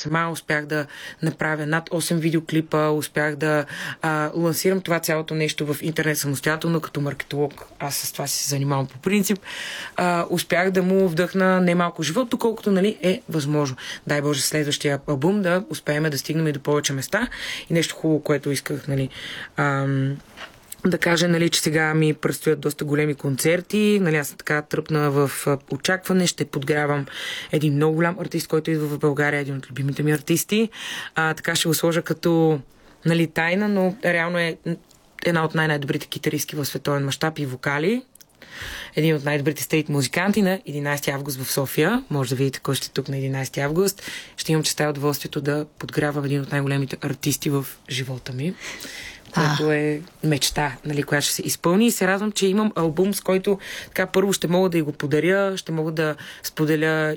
сама, успях да направя над 8 видеоклипа, успях да лансирам това цялото нещо в интернет самостоятелно, като маркетолог. Аз с това си се занимавам по принцип. Успях да му вдъхна немалко живот, доколкото, нали, е възможно. Дай Боже, следващия албум да успеем да стигнем и до повече места. И нещо хубаво, което исках, нали, да кажа, нали, че сега ми предстоят доста големи концерти. Нали, аз съм така тръпна в очакване. Ще подгрявам един много голям артист, който идва в България, един от любимите ми артисти. Така ще го сложа като, нали, тайна, но реално е една от най-добрите китаристки в световен мащаб и вокали. Един от най-добрите стрит музиканти на 11 август в София. Може да видите кой ще е тук на 11 август. Ще имам честа и удоволствието да подгрявам един от най-големите артисти в живота ми, което е мечта, нали, която ще се изпълни. И се радвам, че имам албум, с който така първо ще мога да и го подаря, ще мога да споделя